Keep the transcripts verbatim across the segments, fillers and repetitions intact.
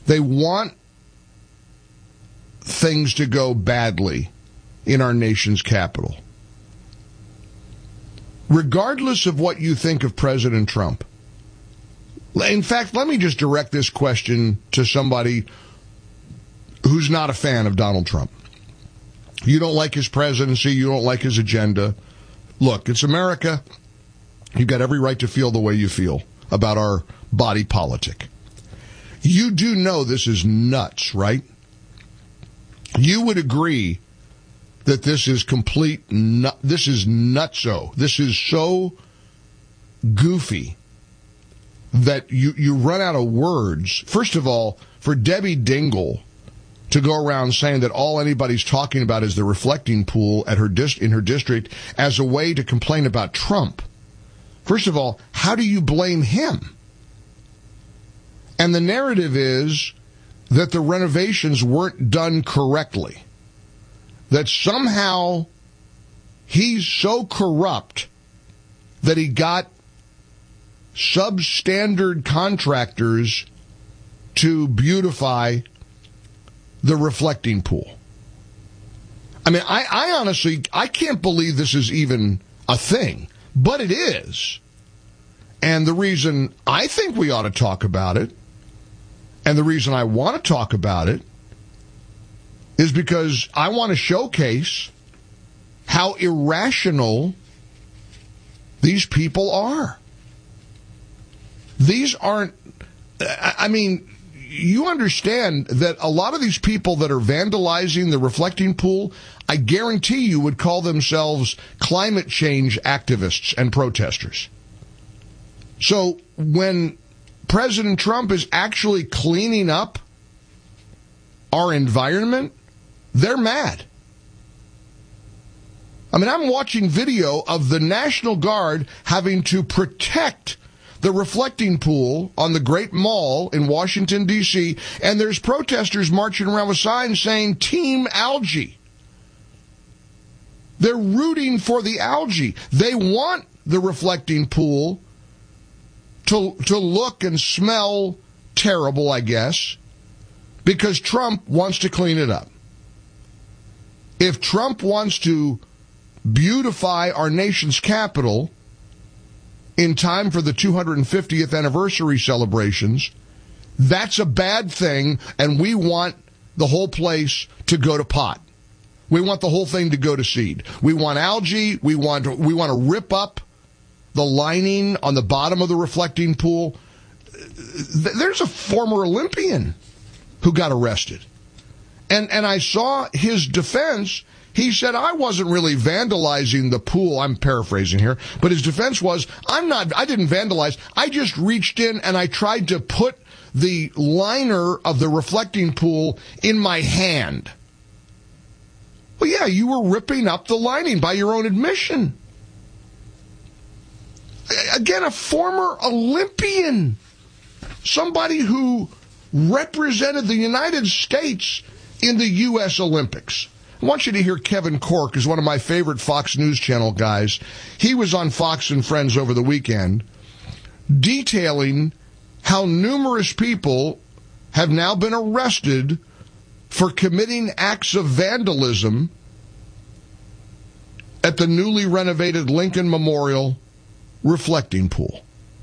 They want things to go badly in our nation's capital. Regardless of what you think of President Trump. In fact, let me just direct this question to somebody who's not a fan of Donald Trump. You don't like his presidency, you don't like his agenda. Look, it's America. You've got every right to feel the way you feel about our body politic. You do know this is nuts, right? You would agree that this is complete, nu- this is nutso. This is so goofy that you, you run out of words. First of all, for Debbie Dingell to go around saying that all anybody's talking about is the reflecting pool at her dis- in her district as a way to complain about Trump. First of all, how do you blame him? And the narrative is that the renovations weren't done correctly. That somehow he's so corrupt that he got substandard contractors to beautify the reflecting pool. I mean, I, I honestly, I can't believe this is even a thing, but it is. And the reason I think we ought to talk about it, and the reason I want to talk about it, is because I want to showcase how irrational these people are. These aren't, I mean, you understand that a lot of these people that are vandalizing the reflecting pool, I guarantee you would call themselves climate change activists and protesters. So when President Trump is actually cleaning up our environment, they're mad. I mean, I'm watching video of the National Guard having to protect the reflecting pool on the Great Mall in Washington, D C, and there's protesters marching around with signs saying Team Algae. They're rooting for the algae. They want the reflecting pool to, to look and smell terrible, I guess, because Trump wants to clean it up. If Trump wants to beautify our nation's capital in time for the two hundred fiftieth anniversary celebrations, that's a bad thing, and we want the whole place to go to pot. We want the whole thing to go to seed. We want algae. We want to, we want to rip up the lining on the bottom of the reflecting pool. There's a former Olympian who got arrested. And and I saw his defense. He said, I wasn't really vandalizing the pool. I'm paraphrasing here. But his defense was, I'm not, I didn't vandalize. I just reached in and I tried to put the liner of the reflecting pool in my hand. Well, yeah, you were ripping up the lining by your own admission. Again, a former Olympian. Somebody who represented the United States in the U S Olympics. I want you to hear Kevin Corke, who's one of my favorite Fox News Channel guys. He was on Fox and Friends over the weekend, detailing how numerous people have now been arrested for committing acts of vandalism at the newly renovated Lincoln Memorial reflecting pool.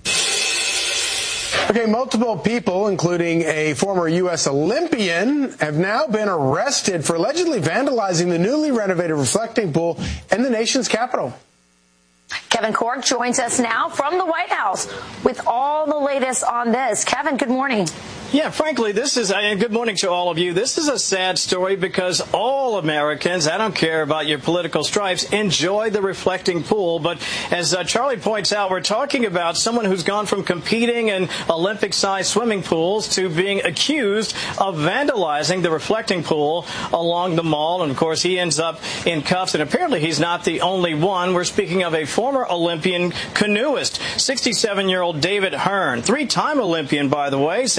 Okay, multiple people, including a former U S Olympian, have now been arrested for allegedly vandalizing the newly renovated reflecting pool in the nation's capital. Kevin Corke joins us now from the White House with all the latest on this. Kevin, good morning. Yeah, frankly, this is, and good morning to all of you. This is a sad story because all Americans, I don't care about your political stripes, enjoy the reflecting pool. But as uh, Charlie points out, we're talking about someone who's gone from competing in Olympic-sized swimming pools to being accused of vandalizing the reflecting pool along the mall. And, of course, he ends up in cuffs. And apparently he's not the only one. We're speaking of a former Olympian canoeist, sixty-seven-year-old David Hearn, three-time Olympian, by the way, said he was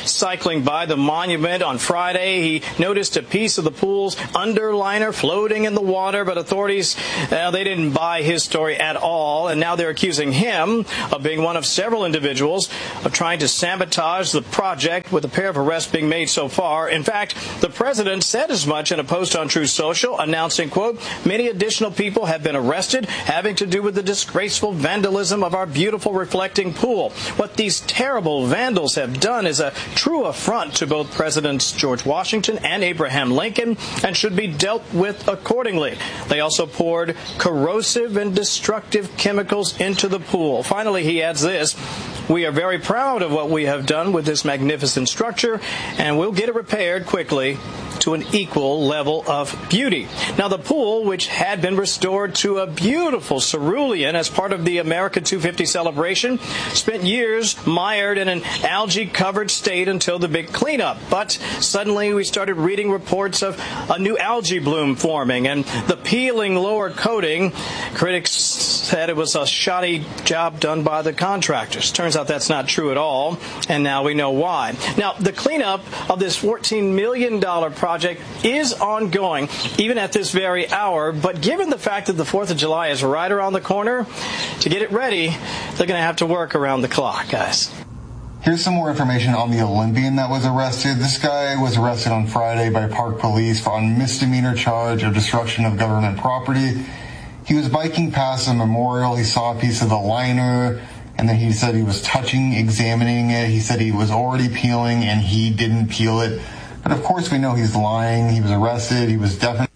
cycling by the monument on Friday. He noticed a piece of the pool's underliner floating in the water, but authorities, uh, they didn't buy his story at all, and now they're accusing him of being one of several individuals of trying to sabotage the project, with a pair of arrests being made so far. In fact, the president said as much in a post on Truth Social, announcing, quote, many additional people have been arrested having to do with the disgraceful vandalism of our beautiful reflecting pool. What these terrible vandals have done is a true affront to both Presidents George Washington and Abraham Lincoln and should be dealt with accordingly. They also poured corrosive and destructive chemicals into the pool. Finally, he adds this: we are very proud of what we have done with this magnificent structure, and we'll get it repaired quickly to an equal level of beauty. Now, the pool, which had been restored to a beautiful cerulean as part of the America two fifty celebration, spent years mired in an algae-covered state until the big cleanup. But suddenly we started reading reports of a new algae bloom forming and the peeling lower coating. Critics said it was a shoddy job done by the contractors. Turns out that's not true at all, and now we know why. Now, the cleanup of this fourteen million dollars project is ongoing, even at this very hour, but given the fact that the fourth of July is right around the corner, to get it ready, they're going to have to work around the clock, guys. Here's some more information on the Olympian that was arrested. This guy was arrested on Friday by Park Police for on misdemeanor charge of destruction of government property. He was biking past a memorial. He saw a piece of the liner, and then he said he was touching, examining it. He said he was already peeling, and he didn't peel it. But of course we know he's lying. He was arrested. He was definitely...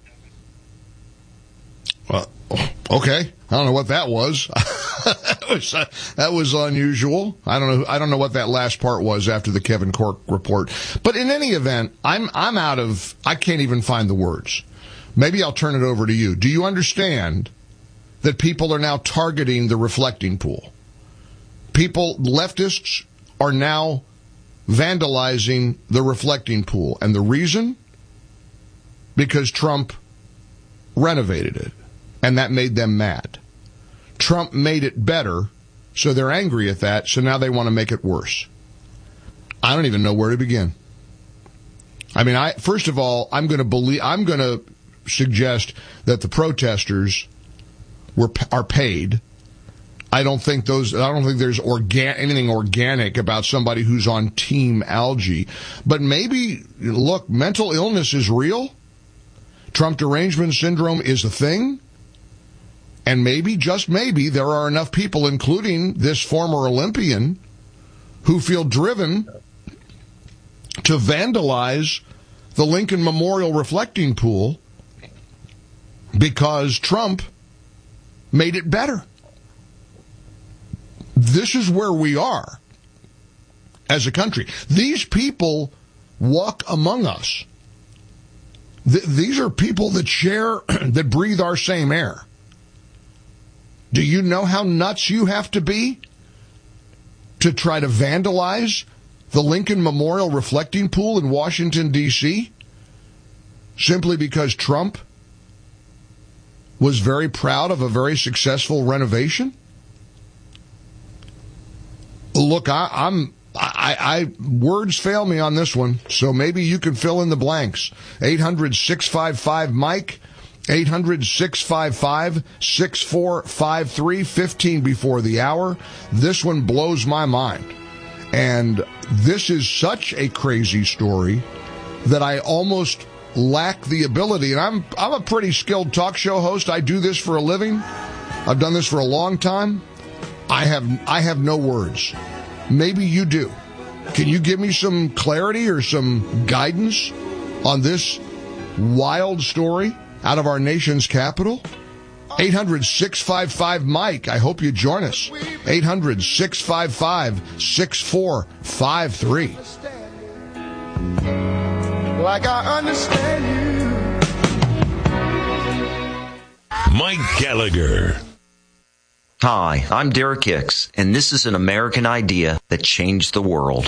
Well, okay. I don't know what that was. that was uh, that was unusual. I don't know. I don't know what that last part was after the Kevin Corke report. But in any event, I'm I'm out of. I can't even find the words. Maybe I'll turn it over to you. Do you understand that people are now targeting the reflecting pool? People, leftists, are now vandalizing the reflecting pool, and the reason? Because Trump renovated it. And that made them mad. Trump made it better, so they're angry at that, so now they want to make it worse. I don't even know where to begin. I mean, I first of all, I'm going to believe I'm going to suggest that the protesters were are paid. I don't think those I don't think there's organ, anything organic about somebody who's on Team Algae. But maybe, look, mental illness is real. Trump derangement syndrome is a thing. And maybe, just maybe, there are enough people, including this former Olympian, who feel driven to vandalize the Lincoln Memorial reflecting pool because Trump made it better. This is where we are as a country. These people walk among us. Th- these are people that share, that breathe our same air. Do you know how nuts you have to be to try to vandalize the Lincoln Memorial reflecting pool in Washington, D C, simply because Trump was very proud of a very successful renovation? Look, I, I'm, I, I, words fail me on this one, so maybe you can fill in the blanks. eight hundred, six five five, Mike. eight hundred, six five five, six four five three, fifteen before the hour. This one blows my mind. And this is such a crazy story that I almost lack the ability. And I'm I'm a pretty skilled talk show host. I do this for a living. I've done this for a long time. I have I have no words. Maybe you do. Can you give me some clarity or some guidance on this wild story out of our nation's capital? eight hundred, six five five, Mike. I hope you join us. eight hundred, six five five, six four five three. Like I understand you. Mike Gallagher. Hi, I'm Derek Hicks, and this is an American idea that changed the world.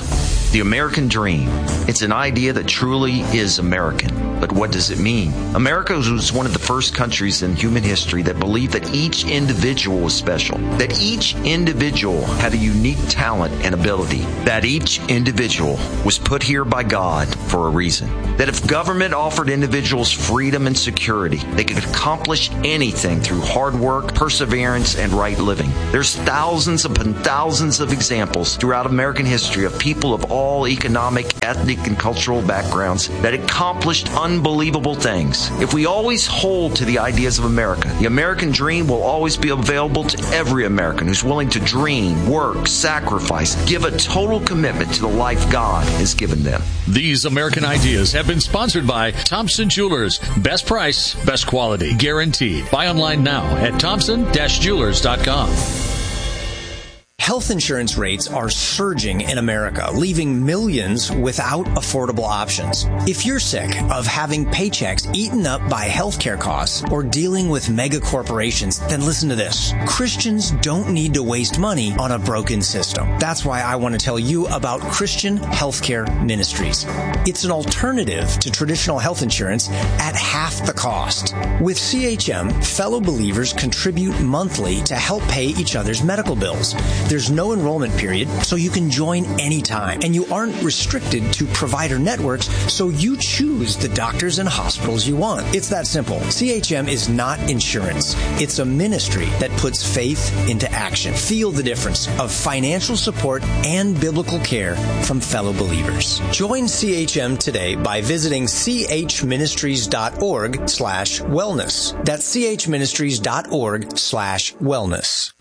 The American dream. It's an idea that truly is American. But what does it mean? America was one of the first countries in human history that believed that each individual was special, that each individual had a unique talent and ability, that each individual was put here by God for a reason, that if government offered individuals freedom and security, they could accomplish anything through hard work, perseverance, and right living. There's thousands upon thousands of examples throughout American history of people of all economic, ethnic, and cultural backgrounds that accomplished unbelievable things. If we always hold to the ideas of America, the American dream will always be available to every American who's willing to dream, work, sacrifice, give a total commitment to the life God has given them. These American ideas have been sponsored by Thompson Jewelers. Best price, best quality, guaranteed. Buy online now at thompson dash jewelers dot com. Health insurance rates are surging in America, leaving millions without affordable options. If you're sick of having paychecks eaten up by healthcare costs or dealing with mega corporations, then listen to this. Christians don't need to waste money on a broken system. That's why I want to tell you about Christian Healthcare Ministries. It's an alternative to traditional health insurance at half the cost. With C H M, fellow believers contribute monthly to help pay each other's medical bills. There's no enrollment period, so you can join anytime. And you aren't restricted to provider networks, so you choose the doctors and hospitals you want. It's that simple. C H M is not insurance. It's a ministry that puts faith into action. Feel the difference of financial support and biblical care from fellow believers. Join C H M today by visiting chministries.org slash wellness. That's chministries.org slash wellness.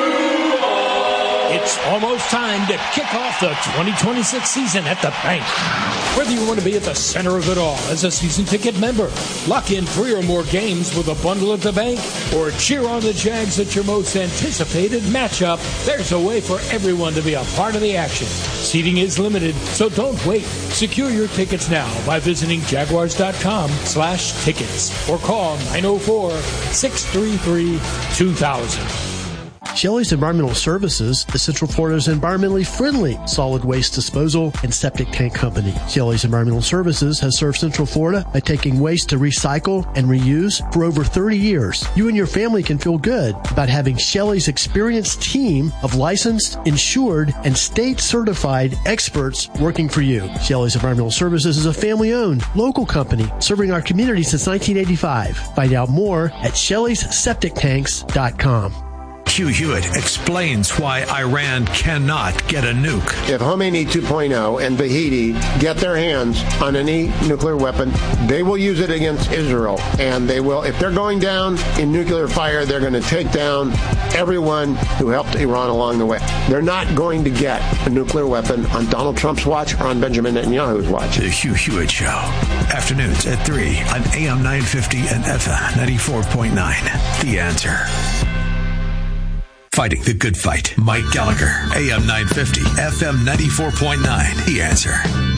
It's almost time to kick off the twenty twenty-six season at the bank. Whether you want to be at the center of it all as a season ticket member, lock in three or more games with a bundle at the bank, or cheer on the Jags at your most anticipated matchup, there's a way for everyone to be a part of the action. Seating is limited, so don't wait. Secure your tickets now by visiting jaguars.com slash tickets or call nine oh four, six three three, two thousand. Shelley's Environmental Services is Central Florida's environmentally friendly solid waste disposal and septic tank company. Shelley's Environmental Services has served Central Florida by taking waste to recycle and reuse for over thirty years. You and your family can feel good about having Shelley's experienced team of licensed, insured, and state-certified experts working for you. Shelley's Environmental Services is a family-owned, local company serving our community since nineteen eighty-five. Find out more at shelleys septic tanks dot com. Hugh Hewitt explains why Iran cannot get a nuke. If Khomeini two point oh and Vahidi get their hands on any nuclear weapon, they will use it against Israel. And they will, if they're going down in nuclear fire, they're going to take down everyone who helped Iran along the way. They're not going to get a nuclear weapon on Donald Trump's watch or on Benjamin Netanyahu's watch. The Hugh Hewitt Show. Afternoons at three on A M nine fifty and F M ninety-four point nine. The Answer. Fighting the good fight. Mike Gallagher, A M nine fifty, F M ninety-four point nine. The Answer.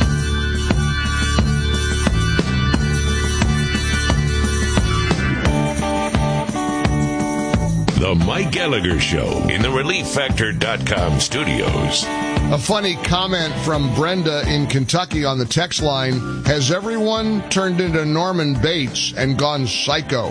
The Mike Gallagher Show in the relief factor dot com studios. A funny comment from Brenda in Kentucky on the text line. Has everyone turned into Norman Bates and gone psycho?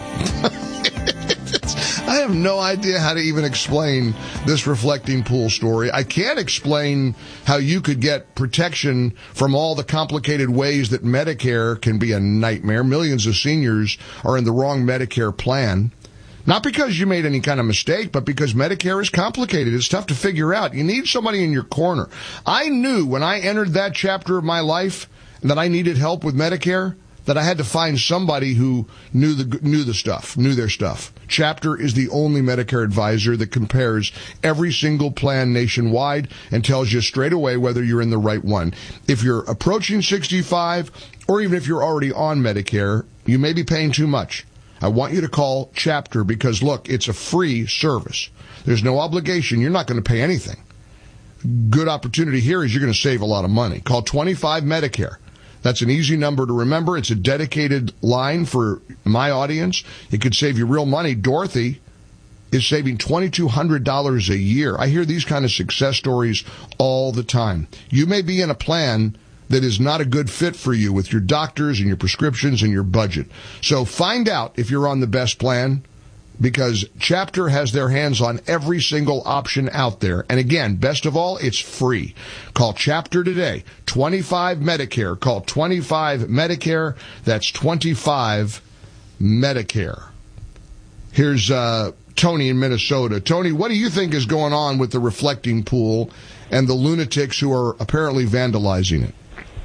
I have no idea how to even explain this reflecting pool story. I can't explain how you could get protection from all the complicated ways that Medicare can be a nightmare. Millions of seniors are in the wrong Medicare plan. Not because you made any kind of mistake, but because Medicare is complicated. It's tough to figure out. You need somebody in your corner. I knew when I entered that chapter of my life that I needed help with Medicare, that I had to find somebody who knew the knew the stuff, knew their stuff. Chapter is the only Medicare advisor that compares every single plan nationwide and tells you straight away whether you're in the right one. If you're approaching sixty-five, or even if you're already on Medicare, you may be paying too much. I want you to call Chapter because, look, it's a free service. There's no obligation. You're not going to pay anything. Good opportunity here is you're going to save a lot of money. Call twenty-five Medicare. That's an easy number to remember. It's a dedicated line for my audience. It could save you real money. Dorothy is saving two thousand two hundred dollars a year. I hear these kind of success stories all the time. You may be in a plan that is not a good fit for you with your doctors and your prescriptions and your budget. So find out if you're on the best plan, because Chapter has their hands on every single option out there. And again, best of all, it's free. Call Chapter today. twenty-five Medicare. Call twenty-five Medicare. That's twenty-five Medicare. Here's uh, Tony in Minnesota. Tony, what do you think is going on with the reflecting pool and the lunatics who are apparently vandalizing it?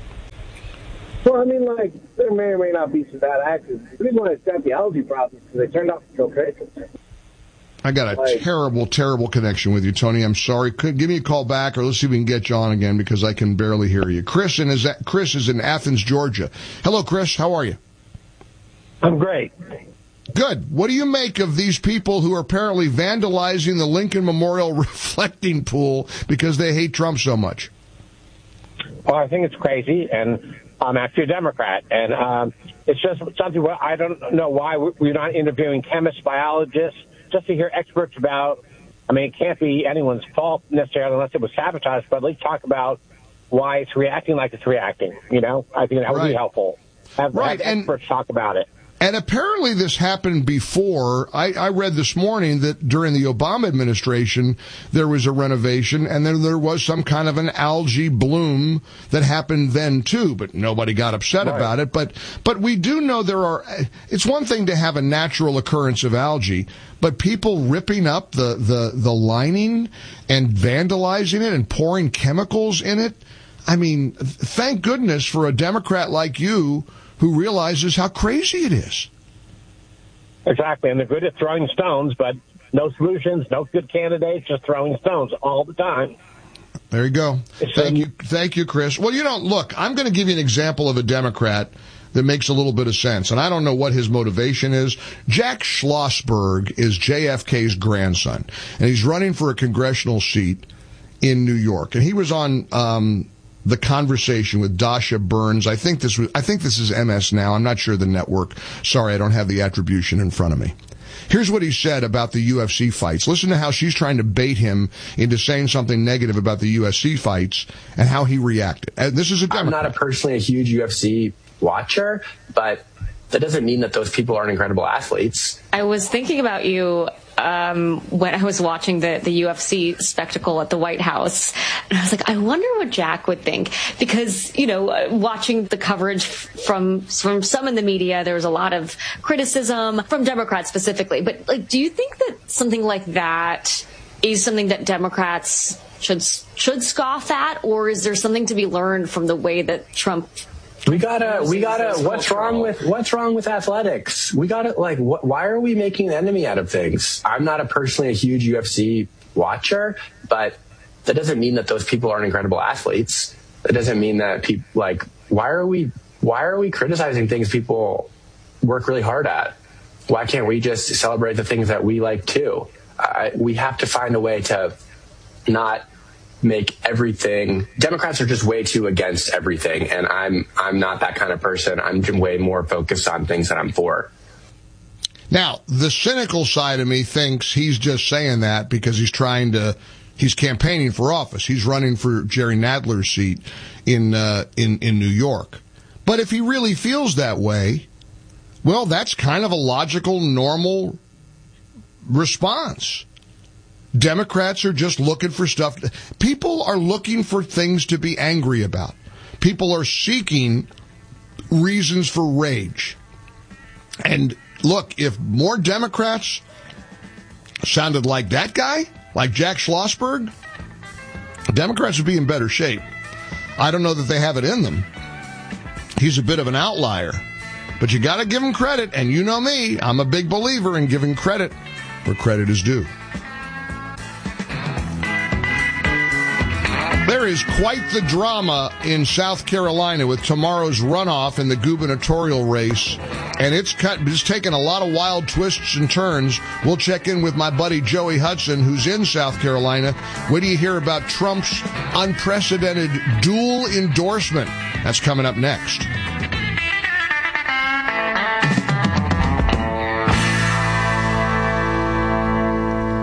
Well, I mean, like, there may or may not be some bad actors. We didn't want to start the algae problem because they turned off the filtration. I got a like, terrible, terrible connection with you, Tony. I'm sorry. Could, give me a call back, or let's see if we can get you on again, because I can barely hear you. Chris, in, is that, Chris is in Athens, Georgia. Hello, Chris. How are you? I'm great. Good. What do you make of these people who are apparently vandalizing the Lincoln Memorial reflecting pool because they hate Trump so much? Well, I think it's crazy, and I'm actually a Democrat, and um, it's just something where I don't know why we're not interviewing chemists, biologists, just to hear experts about. I mean, it can't be anyone's fault necessarily unless it was sabotaged, but at least talk about why it's reacting like it's reacting. You know, I think that would right. be helpful. Have, right. have experts and- talk about it. And apparently this happened before. I, I read this morning that during the Obama administration, there was a renovation, and then there was some kind of an algae bloom that happened then, too. But nobody got upset right. about it. But but we do know there are... It's one thing to have a natural occurrence of algae, but people ripping up the, the, the lining and vandalizing it and pouring chemicals in it, I mean, thank goodness for a Democrat like you who realizes how crazy it is. Exactly, and they're good at throwing stones, but no solutions, no good candidates, just throwing stones all the time. There you go. It's Thank um, you, thank you, Chris. Well, you know, look, I'm going to give you an example of a Democrat that makes a little bit of sense, and I don't know what his motivation is. Jack Schlossberg is J F K's grandson, and he's running for a congressional seat in New York, and he was on... Um, The Conversation with Dasha Burns. I think this was, I think this is M S Now. I'm not sure the network. Sorry, I don't have the attribution in front of me. Here's what he said about the U F C fights. Listen to how she's trying to bait him into saying something negative about the U F C fights and how he reacted. And this is a Democrat. I'm not a personally a huge U F C watcher, but that doesn't mean that those people aren't incredible athletes. I was thinking about you um, when I was watching the, the U F C spectacle at the White House. And I was like, I wonder what Jack would think. Because, you know, uh, watching the coverage from from some in the media, there was a lot of criticism from Democrats specifically. But, like, do you think that something like that is something that Democrats should should scoff at? Or is there something to be learned from the way that Trump... We gotta, we gotta, what's wrong with, what's wrong with athletics? We gotta, like, wh- why are we making an enemy out of things? I'm not a personally a huge U F C watcher, but that doesn't mean that those people aren't incredible athletes. That doesn't mean that people, like, why are we, why are we criticizing things people work really hard at? Why can't we just celebrate the things that we like too? I, we have to find a way to not make everything. Democrats are just way too against everything, and I'm I'm not that kind of person. I'm way more focused on things that I'm for. Now, the cynical side of me thinks he's just saying that because he's trying to, he's campaigning for office. He's running for Jerry Nadler's seat in uh, in in New York. But if he really feels that way, well, that's kind of a logical, normal response. Democrats are just looking for stuff. People are looking for things to be angry about. People are seeking reasons for rage. And look, if more Democrats sounded like that guy, like Jack Schlossberg, Democrats would be in better shape. I don't know that they have it in them. He's a bit of an outlier. But you got to give him credit. And you know me, I'm a big believer in giving credit where credit is due. There is quite the drama in South Carolina with tomorrow's runoff in the gubernatorial race, and it's cut, it's taken a lot of wild twists and turns. We'll check in with my buddy Joey Hudson, who's in South Carolina. What do you hear about Trump's unprecedented dual endorsement? That's coming up next.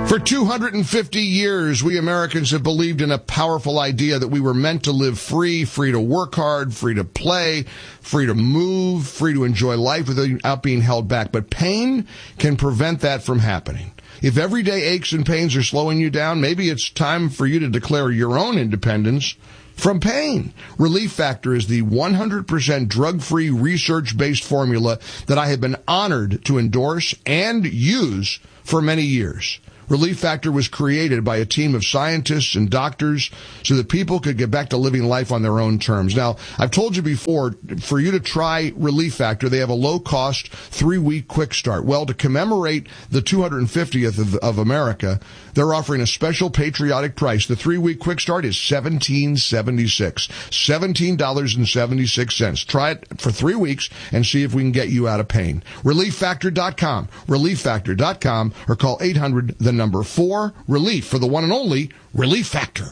For two hundred fifty years, we Americans have believed in a powerful idea that we were meant to live free, free to work hard, free to play, free to move, free to enjoy life without being held back. But pain can prevent that from happening. If everyday aches and pains are slowing you down, maybe it's time for you to declare your own independence from pain. Relief Factor is the one hundred percent drug-free, research-based formula that I have been honored to endorse and use for many years. Relief Factor was created by a team of scientists and doctors so that people could get back to living life on their own terms. Now, I've told you before, for you to try Relief Factor, they have a low-cost three-week quick start. Well, to commemorate the two hundred fiftieth of, of America, they're offering a special patriotic price. The three-week quick start is seventeen seventy-six, seventeen dollars and seventy-six cents. Try it for three weeks and see if we can get you out of pain. relief factor dot com, relief factor dot com, or call eight hundred, the number four, relief, for the one and only Relief Factor.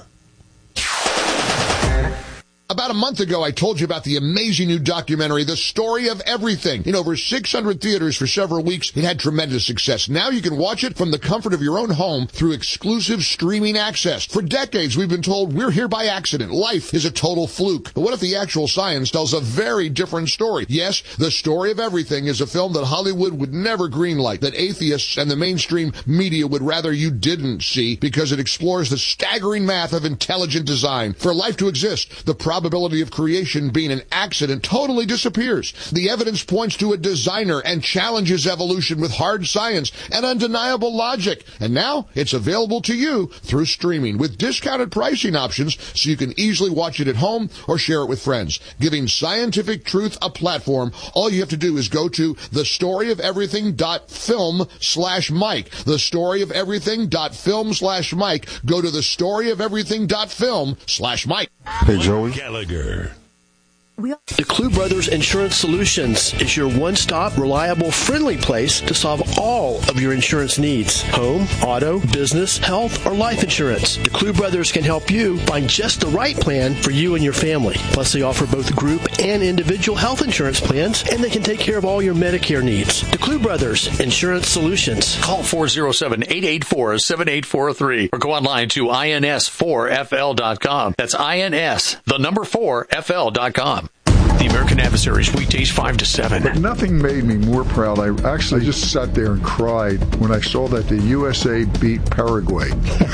About a month ago, I told you about the amazing new documentary, The Story of Everything. In over six hundred theaters for several weeks, it had tremendous success. Now you can watch it from the comfort of your own home through exclusive streaming access. For decades, we've been told we're here by accident. Life is a total fluke. But what if the actual science tells a very different story? Yes, The Story of Everything is a film that Hollywood would never greenlight, that atheists and the mainstream media would rather you didn't see, because it explores the staggering math of intelligent design. For life to exist, the probability of creation being an accident totally disappears. The evidence points to a designer and challenges evolution with hard science and undeniable logic. And now it's available to you through streaming with discounted pricing options so you can easily watch it at home or share it with friends. Giving scientific truth a platform, all you have to do is go to thestoryofeverything.film slash Mike. Thestoryofeverything.film slash Mike. Go to thestoryofeverything.film slash Mike. Hey, Joey. Gallagher. DeClue Brothers Insurance Solutions is your one-stop, reliable, friendly place to solve all of your insurance needs. Home, auto, business, health, or life insurance. DeClue Brothers can help you find just the right plan for you and your family. Plus, they offer both group and individual health insurance plans, and they can take care of all your Medicare needs. DeClue Brothers Insurance Solutions. Call four oh seven, eight eight four, seven eight four three or go online to I N S four F L dot com. That's I N S, the number four, F L dot com. The American Adversaries, weekdays five to seven. But nothing made me more proud. I actually just sat there and cried when I saw that the U S A beat Paraguay.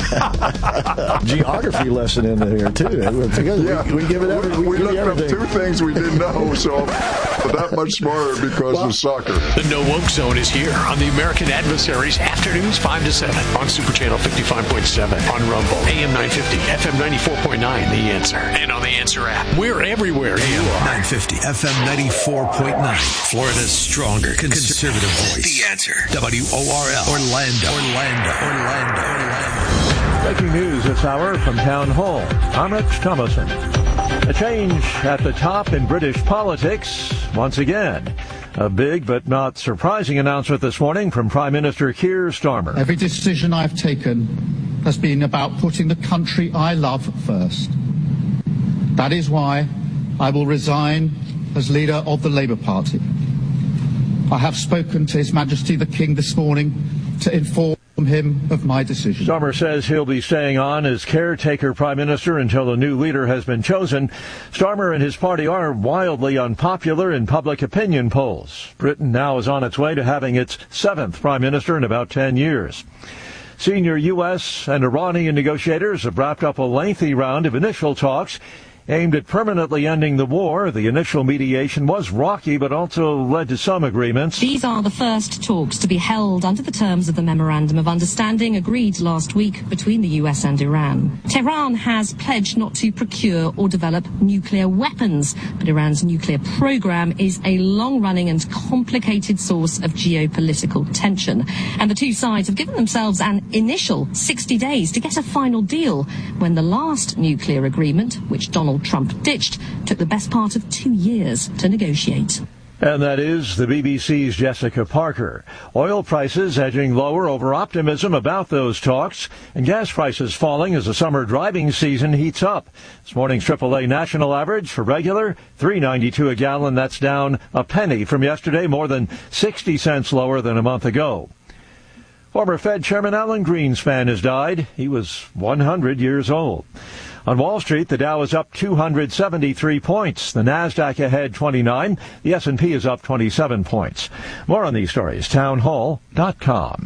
Geography lesson in there, too. Yeah, we, we give it every, we, we give looked everything. up two things we didn't know, so but that much smarter because well, of soccer. The No Woke Zone is here on the American Adversaries, afternoons five to seven on Super Channel fifty-five point seven, on Rumble, A M nine fifty, F M ninety-four point nine, The Answer, and on The Answer app. We're everywhere you are. nine fifty, F M ninety-four point nine, Florida's stronger conservative voice. The Answer, W O R L, Orlando, Orlando, Orlando, Orlando. Breaking news this hour from Town Hall. I'm Rich Thomason. A change at the top in British politics once again. A big but not surprising announcement this morning from Prime Minister Keir Starmer. Every decision I've taken has been about putting the country I love first. That is why I will resign as leader of the Labour Party. I have spoken to His Majesty the King this morning to inform him of my decision. Starmer says he'll be staying on as caretaker prime minister until a new leader has been chosen. Starmer and his party are wildly unpopular in public opinion polls. Britain now is on its way to having its seventh prime minister in about ten years. Senior U S and Iranian negotiators have wrapped up a lengthy round of initial talks aimed at permanently ending the war. The initial mediation was rocky, but also led to some agreements. These are the first talks to be held under the terms of the Memorandum of Understanding agreed last week between the U S and Iran. Tehran has pledged not to procure or develop nuclear weapons, but Iran's nuclear program is a long-running and complicated source of geopolitical tension. And the two sides have given themselves an initial sixty days to get a final deal, when the last nuclear agreement, which Donald Trump ditched, took the best part of two years to negotiate. And that is the B B C's Jessica Parker. Oil prices edging lower over optimism about those talks, and gas prices falling as the summer driving season heats up. This morning's triple A national average for regular, three ninety-two a gallon. That's down a penny from yesterday, more than sixty cents lower than a month ago. Former Fed Chairman Alan Greenspan has died. He was one hundred years old. On Wall Street, the Dow is up two hundred seventy-three points. The Nasdaq ahead twenty-nine. The S and P is up twenty-seven points. More on these stories, town hall dot com.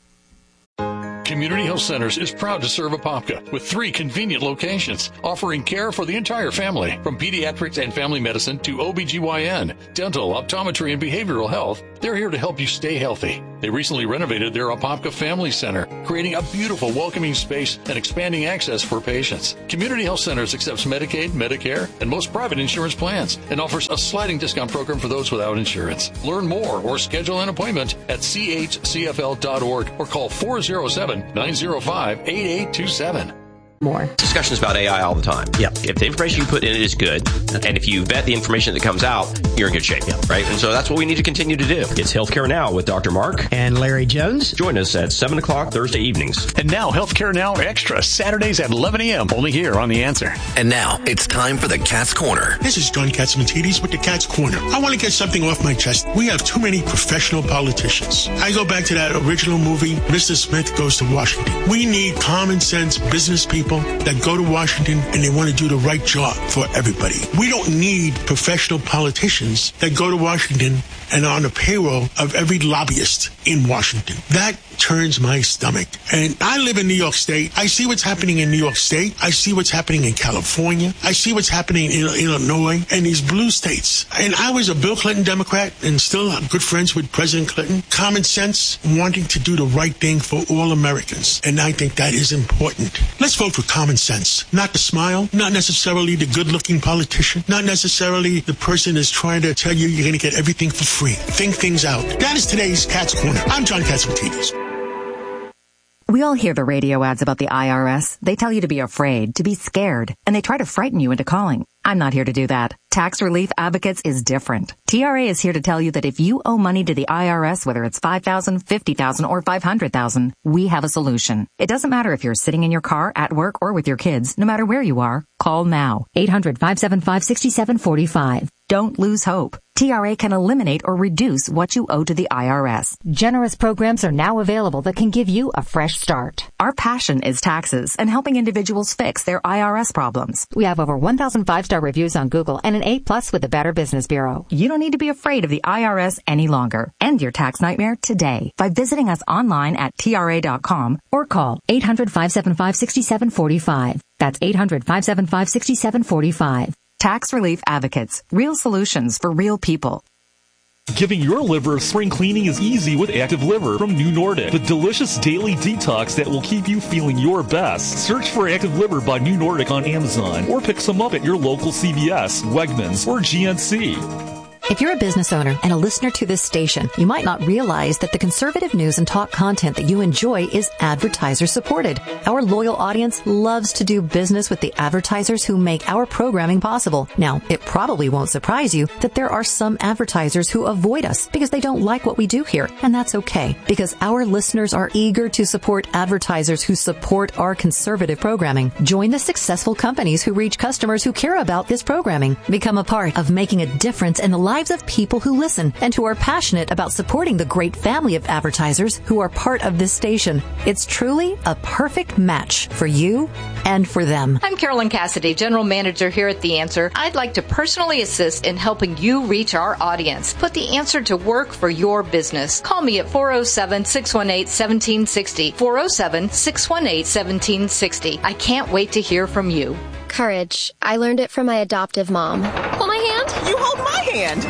Community Health Centers is proud to serve Apopka with three convenient locations, offering care for the entire family, from pediatrics and family medicine to O B G Y N, dental, optometry, and behavioral health. They're here to help you stay healthy. They recently renovated their Apopka Family Center, creating a beautiful, welcoming space and expanding access for patients. Community Health Centers accepts Medicaid, Medicare, and most private insurance plans, and offers a sliding discount program for those without insurance. Learn more or schedule an appointment at c h c f l dot org or call four oh seven, nine oh five, eight eight two seven. More. Discussions about A I all the time. Yeah. If the information you put in it is good, and if you vet the information that comes out, you're in good shape. Yeah. Right? And so that's what we need to continue to do. It's Healthcare Now with Doctor Mark and Larry Jones. Join us at seven o'clock Thursday evenings. And now Healthcare Now Extra, Saturdays at eleven a.m. only here on The Answer. And now it's time for the Cat's Corner. This is John Katsimatidis with the Cat's Corner. I want to get something off my chest. We have too many professional politicians. I go back to that original movie, Mister Smith Goes to Washington. We need common sense business people that go to Washington and they want to do the right job for everybody. We don't need professional politicians that go to Washington and are on the payroll of every lobbyist in Washington. That turns my stomach. And I live in New York State. I see what's happening in New York State. I see what's happening in California. I see what's happening in Illinois and these blue states. And I was a Bill Clinton Democrat and still good friends with President Clinton. Common sense, wanting to do the right thing for all Americans. And I think that is important. Let's vote for common sense. Not the smile, not necessarily the good-looking politician, not necessarily the person that's trying to tell you you're going to get everything for free. Think things out. That is today's Cat's Corner. I'm John Katsimatidis. We all hear the radio ads about the I R S. They tell you to be afraid, to be scared, and they try to frighten you into calling. I'm not here to do that. Tax Relief Advocates is different. T R A is here to tell you that if you owe money to the I R S, whether it's five thousand dollars, fifty thousand dollars, or five hundred thousand dollars, we have a solution. It doesn't matter if you're sitting in your car, at work, or with your kids. No matter where you are, call now. eight hundred, five seven five, six seven four five. Don't lose hope. T R A can eliminate or reduce what you owe to the I R S. Generous programs are now available that can give you a fresh start. Our passion is taxes and helping individuals fix their I R S problems. We have over one thousand five-star reviews on Google and an A plus with the Better Business Bureau. You don't need to be afraid of the I R S any longer. End your tax nightmare today by visiting us online at T R A dot com or call eight hundred, five seven five, six seven four five. That's eight hundred, five seven five, six seven four five. Tax Relief Advocates. Real solutions for real people. Giving your liver a spring cleaning is easy with Active Liver from New Nordic, the delicious daily detox that will keep you feeling your best. Search for Active Liver by New Nordic on Amazon or pick some up at your local C V S, Wegmans, or G N C. If you're a business owner and a listener to this station, you might not realize that the conservative news and talk content that you enjoy is advertiser supported. Our loyal audience loves to do business with the advertisers who make our programming possible. Now, it probably won't surprise you that there are some advertisers who avoid us because they don't like what we do here, and that's okay, because our listeners are eager to support advertisers who support our conservative programming. Join the successful companies who reach customers who care about this programming. Become a part of making a difference in the lives of people who listen and who are passionate about supporting the great family of advertisers who are part of this station. It's truly a perfect match for you and for them. I'm Carolyn Cassidy, General Manager here at The Answer. I'd like to personally assist in helping you reach our audience. Put The Answer to work for your business. Call me at four oh seven, six one eight, one seven six oh, four oh seven, six one eight, one seven six oh. I can't wait to hear from you. Courage. I learned it from my adoptive mom. Hold my hand. You hold my hand.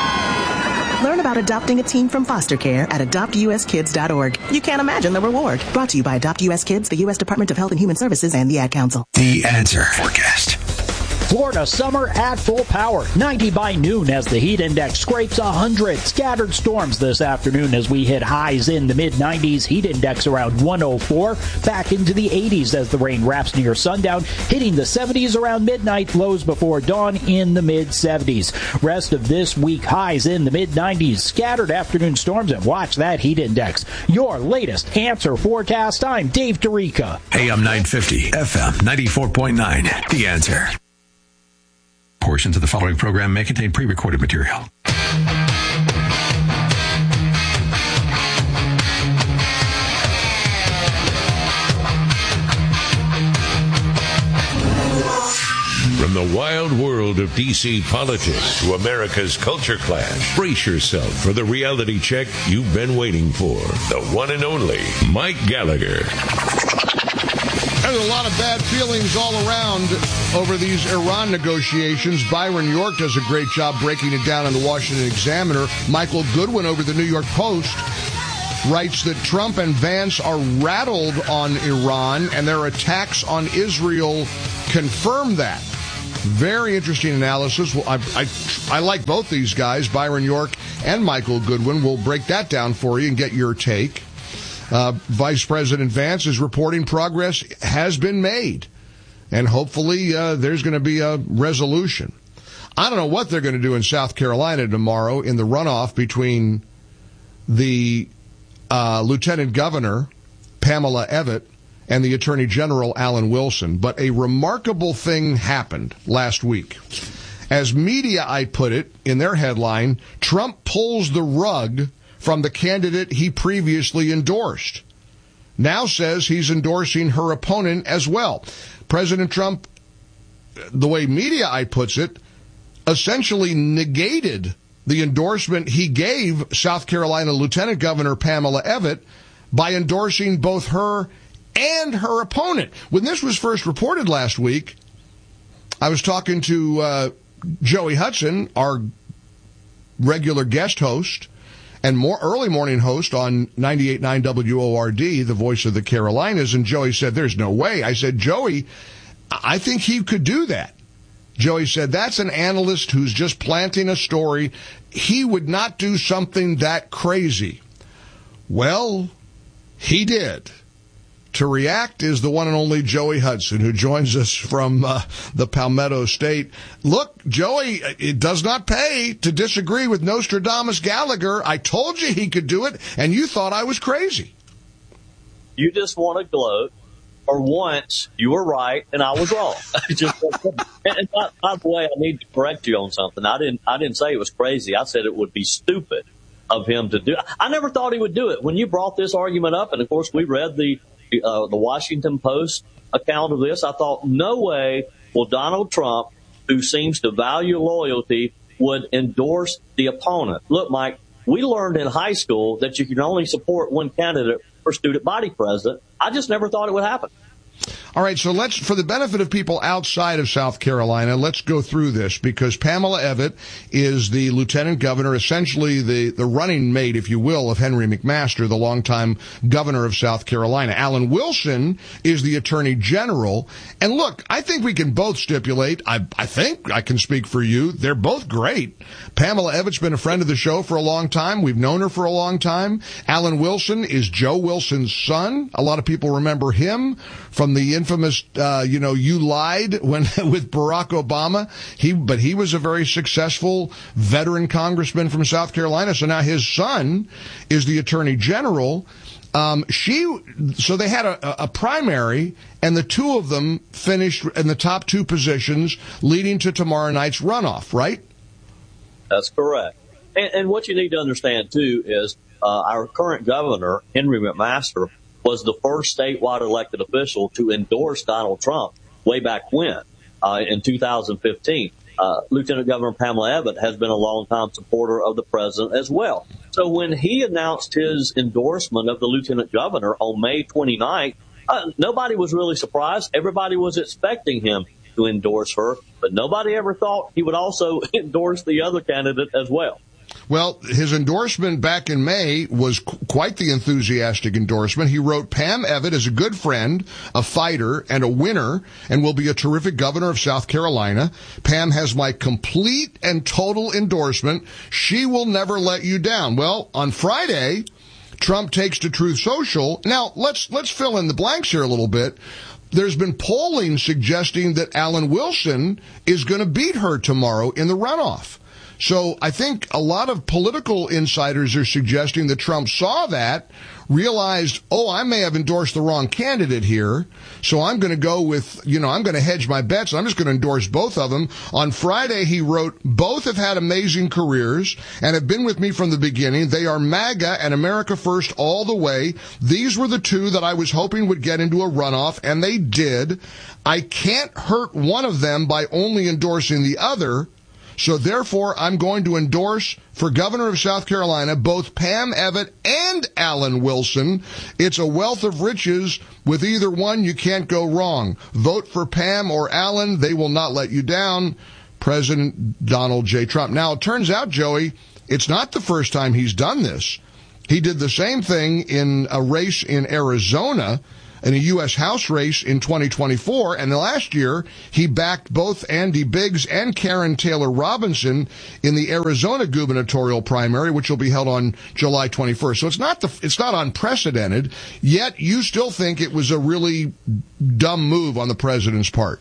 Learn about adopting a teen from foster care at adopt u s kids dot org. You can't imagine the reward. Brought to you by Adopt U S Kids, the U S Department of Health and Human Services, and the Ad Council. The Answer Forecast. Florida summer at full power. ninety by noon as the heat index scrapes one hundred. Scattered storms this afternoon as we hit highs in the mid nineties. Heat index around one oh four. Back into the eighties as the rain wraps near sundown. Hitting the seventies around midnight. Lows before dawn in the mid seventies. Rest of this week highs in the mid nineties. Scattered afternoon storms, and watch that heat index. Your latest Answer forecast. I'm Dave Dorica. A M nine fifty, F M ninety-four point nine. The Answer. Portions of the following program may contain pre-recorded material. From the wild world of D C politics to America's culture clash, brace yourself for the reality check you've been waiting for. The one and only Mike Gallagher. There's a lot of bad feelings all around over these Iran negotiations. Byron York does a great job breaking it down in the Washington Examiner. Michael Goodwin over the New York Post writes that Trump and Vance are rattled on Iran, and their attacks on Israel confirm that. Very interesting analysis. Well, I, I, I like both these guys, Byron York and Michael Goodwin. We'll break that down for you and get your take. Uh, Vice President Vance is reporting progress has been made, and hopefully uh, there's going to be a resolution. I don't know what they're going to do in South Carolina tomorrow in the runoff between the uh, Lieutenant Governor, Pamela Evette, and the Attorney General, Alan Wilson. But a remarkable thing happened last week. As Mediaite put it in their headline, Trump pulls the rug from the candidate he previously endorsed. Now says he's endorsing her opponent as well. President Trump, the way Mediaite puts it, essentially negated the endorsement he gave South Carolina Lieutenant Governor Pamela Evette by endorsing both her and her opponent. When this was first reported last week, I was talking to uh, Joey Hudson, our regular guest host and more early morning host on ninety-eight point nine W O R D, the voice of the Carolinas, and Joey said, there's no way. I said, Joey, I think he could do that. Joey said, that's an analyst who's just planting a story. He would not do something that crazy. Well, he did. To react is the one and only Joey Hudson, who joins us from uh, the Palmetto State. Look, Joey, it does not pay to disagree with Nostradamus Gallagher. I told you he could do it, and you thought I was crazy. You just want to gloat, or once you were right and I was wrong. just, and by, by the way, I need to correct you on something. I didn't. I didn't say it was crazy. I said it would be stupid of him to do it. I never thought he would do it. When you brought this argument up, and of course we read the Uh, the Washington Post account of this, I thought, no way will Donald Trump, who seems to value loyalty, would endorse the opponent. Look, Mike, we learned in high school that you can only support one candidate for student body president. I just never thought it would happen. All right, so let's, for the benefit of people outside of South Carolina, let's go through this, because Pamela Evette is the lieutenant governor, essentially the, the running mate, if you will, of Henry McMaster, the longtime governor of South Carolina. Alan Wilson is the attorney general. And look, I think we can both stipulate, I, I think I can speak for you, they're both great. Pamela Evette's been a friend of the show for a long time. We've known her for a long time. Alan Wilson is Joe Wilson's son. A lot of people remember him from the infamous, uh, you know, you lied when with Barack Obama. He, but he was a very successful veteran congressman from South Carolina. So now his son is the attorney general. Um, she, so they had a, a primary, and the two of them finished in the top two positions, leading to tomorrow night's runoff, right? That's correct. And, and what you need to understand, too, is uh, our current governor, Henry McMaster, was the first statewide elected official to endorse Donald Trump way back when, uh, in two thousand fifteen. Uh, Lieutenant Governor Pamela Evette has been a longtime supporter of the president as well. So when he announced his endorsement of the lieutenant governor on May twenty-ninth, uh, nobody was really surprised. Everybody was expecting him to endorse her, but nobody ever thought he would also endorse the other candidate as well. Well, his endorsement back in May was qu- quite the enthusiastic endorsement. He wrote, Pam Evette is a good friend, a fighter, and a winner, and will be a terrific governor of South Carolina. Pam has my complete and total endorsement. She will never let you down. Well, on Friday, Trump takes to Truth Social. Now, let's let's fill in the blanks here a little bit. There's been polling suggesting that Alan Wilson is going to beat her tomorrow in the runoff. So I think a lot of political insiders are suggesting that Trump saw that, realized, oh, I may have endorsed the wrong candidate here, so I'm going to go with, you know, I'm going to hedge my bets, and I'm just going to endorse both of them. On Friday, he wrote, both have had amazing careers and have been with me from the beginning. They are MAGA and America First all the way. These were the two that I was hoping would get into a runoff, and they did. I can't hurt one of them by only endorsing the other. So therefore, I'm going to endorse for governor of South Carolina both Pam Evitt and Alan Wilson. It's a wealth of riches. With either one, you can't go wrong. Vote for Pam or Alan. They will not let you down. President Donald J. Trump. Now, it turns out, Joey, it's not the first time he's done this. He did the same thing in a race in Arizona, in a U S House race in twenty twenty-four, and last year he backed both Andy Biggs and Karen Taylor Robinson in the Arizona gubernatorial primary, which will be held on July twenty-first. So it's not the, it's not unprecedented, yet you still think it was a really dumb move on the president's part.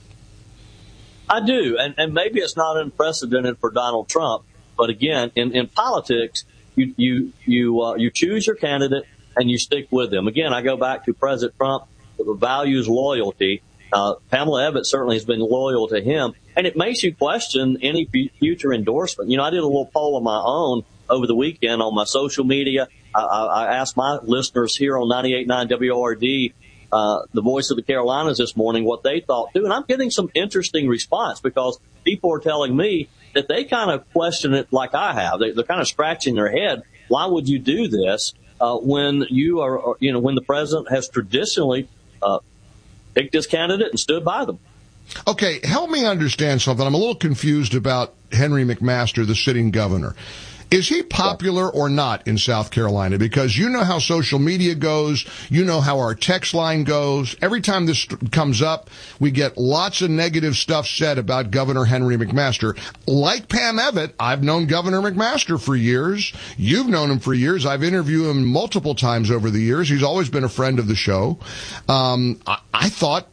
I do, and, and maybe it's not unprecedented for Donald Trump, but again, in, in politics, you you you uh, you choose your candidate and you stick with them. Again, I go back to President Trump, values loyalty. Uh, Pamela Evitt certainly has been loyal to him, and it makes you question any f- future endorsement. You know, I did a little poll of my own over the weekend on my social media. I, I, I asked my listeners here on ninety-eight point nine W O R D, uh, the Voice of the Carolinas this morning, what they thought too, and I'm getting some interesting response because people are telling me that they kind of question it like I have. They, they're kind of scratching their head. Why would you do this? Uh, when you are, you know, when the president has traditionally uh, picked his candidate and stood by them. Okay, help me understand something. I'm a little confused about Henry McMaster, the sitting governor. Is he popular or not in South Carolina? Because you know how social media goes. You know how our text line goes. Every time this comes up, we get lots of negative stuff said about Governor Henry McMaster. Like Pam Evitt, I've known Governor McMaster for years. You've known him for years. I've interviewed him multiple times over the years. He's always been a friend of the show. Um, I, I thought,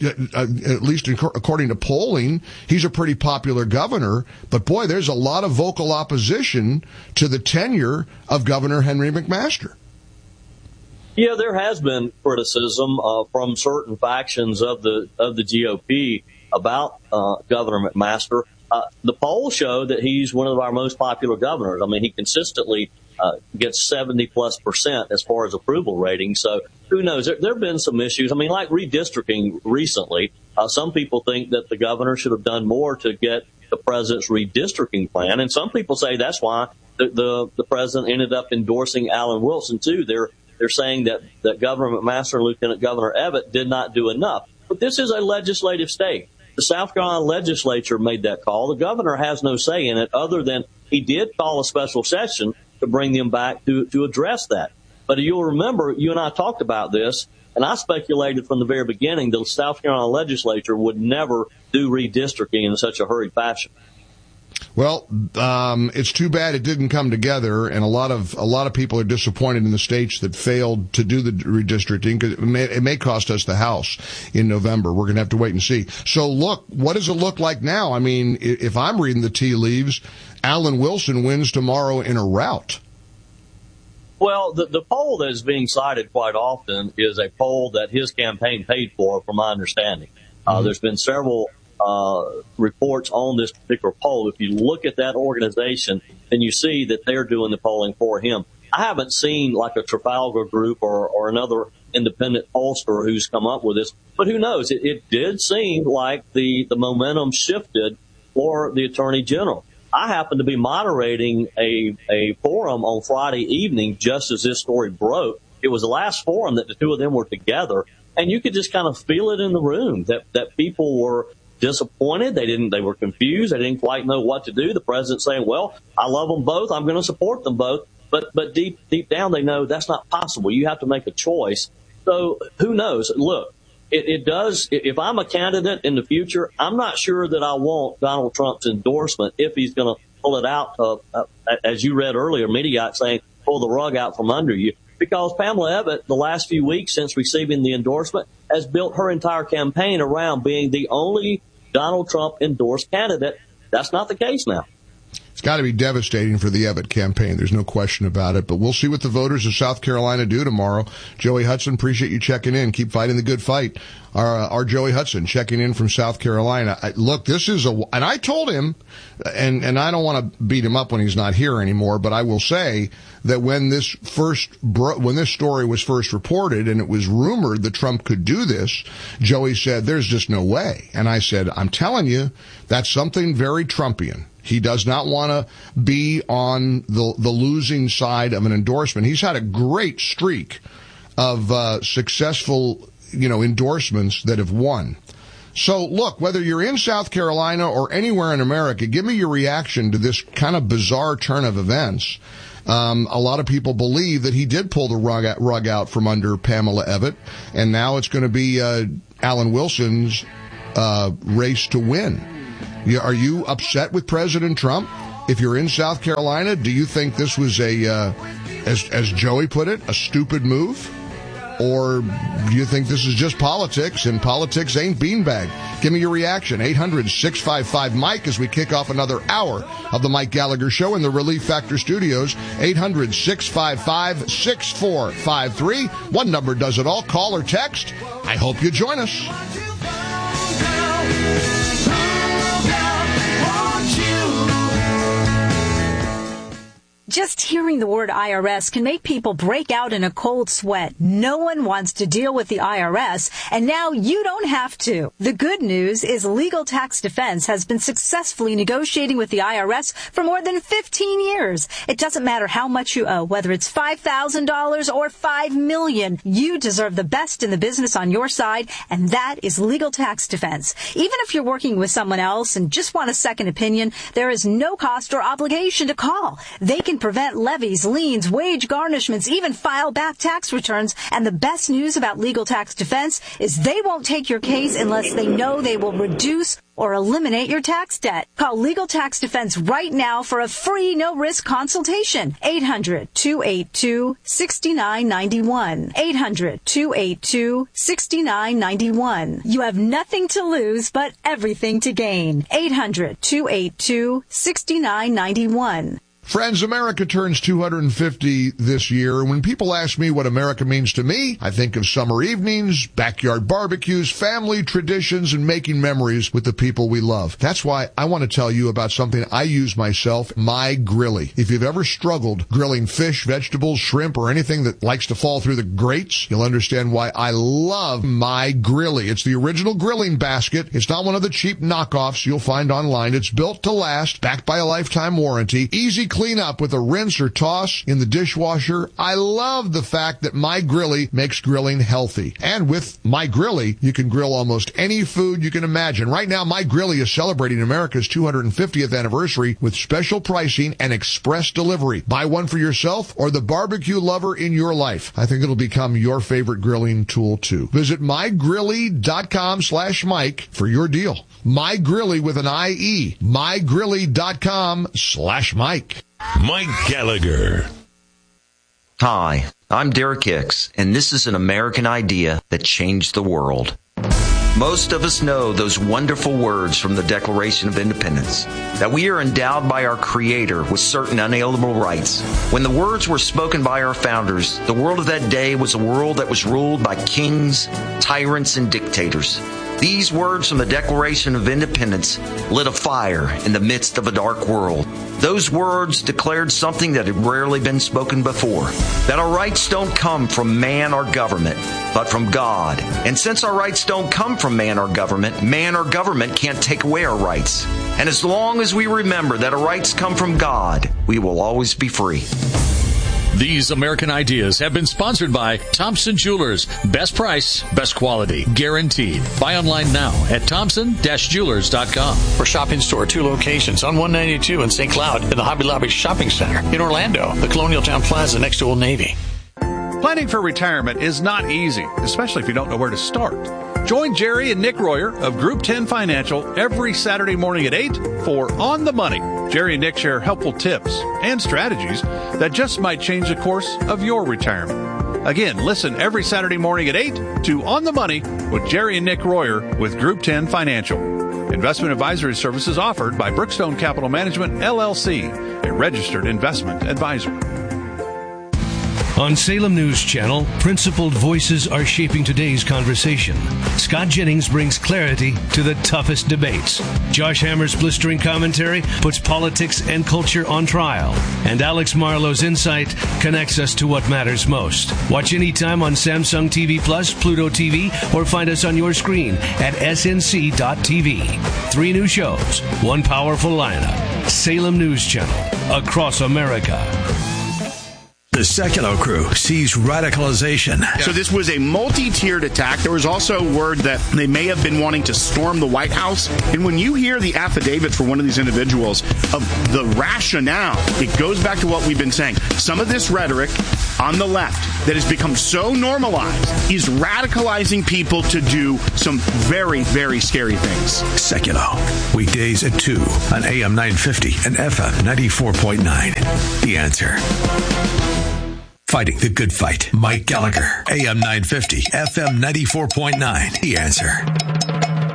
at least according to polling, he's a pretty popular governor. But, boy, there's a lot of vocal opposition to the tenure of Governor Henry McMaster. Yeah, there has been criticism uh, from certain factions of the of the G O P about uh, Governor McMaster. Uh, the polls show that he's one of our most popular governors. I mean, he consistently uh, gets seventy plus percent as far as approval rating. So who knows? There, there have been some issues. I mean, like redistricting recently. Uh, some people think that the governor should have done more to get the president's redistricting plan. And some people say that's why the, the, the president ended up endorsing Alan Wilson, too. They're they're saying that, that Governor McMaster and Lieutenant Governor Evitt did not do enough. But this is a legislative state. The South Carolina legislature made that call. The governor has no say in it other than he did call a special session to bring them back to, to address that. But you'll remember, you and I talked about this, and I speculated from the very beginning the South Carolina legislature would never do redistricting in such a hurried fashion. Well, um, it's too bad it didn't come together, and a lot of a lot of people are disappointed in the states that failed to do the redistricting because it may, it may cost us the House in November. We're going to have to wait and see. So, look, what does it look like now? I mean, if I'm reading the tea leaves, Alan Wilson wins tomorrow in a rout. Well, the, the poll that is being cited quite often is a poll that his campaign paid for, from my understanding. Uh, mm-hmm. There's been several uh, reports on this particular poll. If you look at that organization, then you see that they're doing the polling for him. I haven't seen like a Trafalgar Group or, or another independent pollster who's come up with this, but who knows? It, it did seem like the, the momentum shifted for the Attorney General. I happened to be moderating a, a forum on Friday evening just as this story broke. It was the last forum that the two of them were together, and you could just kind of feel it in the room that, that people were disappointed. They didn't, they were confused. They didn't quite know what to do. The president saying, well, I love them both. I'm going to support them both. But, but deep, deep down, they know that's not possible. You have to make a choice. So who knows? Look, it, it does. If I'm a candidate in the future, I'm not sure that I want Donald Trump's endorsement if he's going to pull it out. Uh, uh, as you read earlier, Mediac saying, pull the rug out from under you. Because Pamela Evitt, the last few weeks since receiving the endorsement, has built her entire campaign around being the only Donald Trump endorsed candidate. That's not the case now. It's got to be devastating for the Abbott campaign. There's no question about it. But we'll see what the voters of South Carolina do tomorrow. Joey Hudson, appreciate you checking in. Keep fighting the good fight. Our, uh, our Joey Hudson checking in from South Carolina. I, look, this is a, and I told him, and, and I don't want to beat him up when he's not here anymore, but I will say that when this first, bro, when this story was first reported and it was rumored that Trump could do this, Joey said, there's just no way. And I said, I'm telling you, that's something very Trumpian. He does not want to be on the the losing side of an endorsement. He's had a great streak of uh, successful, you know, endorsements that have won. So, look, whether you're in South Carolina or anywhere in America, give me your reaction to this kind of bizarre turn of events. Um, a lot of people believe that he did pull the rug out, rug out from under Pamela Abbott, and now it's going to be uh, Alan Wilson's uh, race to win. Are you upset with President Trump? If you're in South Carolina, do you think this was a, uh, as, as Joey put it, a stupid move? Or do you think this is just politics, and politics ain't beanbag? Give me your reaction. eight hundred, six five five, Mike as we kick off another hour of the Mike Gallagher Show in the Relief Factor Studios. eight hundred, six five five, six four five three. One number does it all. Call or text. I hope you join us. Just hearing the word I R S can make people break out in a cold sweat. No one wants to deal with the I R S, and now you don't have to. The good news is Legal Tax Defense has been successfully negotiating with the I R S for more than fifteen years. It doesn't matter how much you owe, whether it's five thousand dollars or five million dollars. You deserve the best in the business on your side, and that is Legal Tax Defense. Even if you're working with someone else and just want a second opinion, there is no cost or obligation to call. They can prevent levies, liens, wage garnishments, even file back tax returns. And the best news about Legal Tax Defense is they won't take your case unless they know they will reduce or eliminate your tax debt. Call Legal Tax Defense right now for a free no-risk consultation. eight hundred, two eight two, six nine nine one. eight hundred, two eight two, six nine nine one. You have nothing to lose but everything to gain. eight hundred, two eight two, six nine nine one. Friends, America turns two hundred fifty this year. When people ask me what America means to me, I think of summer evenings, backyard barbecues, family traditions, and making memories with the people we love. That's why I want to tell you about something I use myself, My Grilly. If you've ever struggled grilling fish, vegetables, shrimp, or anything that likes to fall through the grates, you'll understand why I love My Grilly. It's the original grilling basket. It's not one of the cheap knockoffs you'll find online. It's built to last, backed by a lifetime warranty, easy clean up with a rinse or toss in the dishwasher. I love the fact that My Grilly makes grilling healthy. And with My Grilly, you can grill almost any food you can imagine. Right now, My Grilly is celebrating America's two hundred fiftieth anniversary with special pricing and express delivery. Buy one for yourself or the barbecue lover in your life. I think it'll become your favorite grilling tool too. Visit mygrilly.com slash Mike for your deal. My Grilly with an I E. mygrilly.com slash Mike. Mike Gallagher. Hi, I'm Derek Hicks, and this is an American idea that changed the world. Most of us know those wonderful words from the Declaration of Independence, that we are endowed by our Creator with certain unalienable rights. When the words were spoken by our founders, the world of that day was a world that was ruled by kings, tyrants, and dictators. These words from the Declaration of Independence lit a fire in the midst of a dark world. Those words declared something that had rarely been spoken before, that our rights don't come from man or government, but from God. And since our rights don't come from man or government, man or government can't take away our rights. And as long as we remember that our rights come from God, we will always be free. These American ideas have been sponsored by Thompson Jewelers. Best price, best quality, guaranteed. Buy online now at thompson dash jewelers dot com. For Shopping Store, two locations on one ninety-two in Saint Cloud and the Hobby Lobby Shopping Center. In Orlando, the Colonial Town Plaza next to Old Navy. Planning for retirement is not easy, especially if you don't know where to start. Join Jerry and Nick Royer of Group ten Financial every Saturday morning at eight for On the Money. Jerry and Nick share helpful tips and strategies that just might change the course of your retirement. Again, listen every Saturday morning at eight to On the Money with Jerry and Nick Royer with Group ten Financial. Investment advisory services offered by Brookstone Capital Management, L L C, a registered investment advisor. On Salem News Channel, principled voices are shaping today's conversation. Scott Jennings brings clarity to the toughest debates. Josh Hammer's blistering commentary puts politics and culture on trial. And Alex Marlowe's insight connects us to what matters most. Watch anytime on Samsung T V Plus, Pluto T V, or find us on your screen at S N C dot T V. Three new shows, one powerful lineup. Salem News Channel, across America. The Secular Crew sees radicalization. So this was a multi-tiered attack. There was also word that they may have been wanting to storm the White House. And when you hear the affidavit for one of these individuals of the rationale, it goes back to what we've been saying. Some of this rhetoric on the left that has become so normalized is radicalizing people to do some very, very scary things. Secular. Weekdays at two on A M nine fifty and F M ninety-four point nine. The Answer. Fighting the good fight. Mike Gallagher. A M nine fifty, F M ninety-four point nine. The Answer.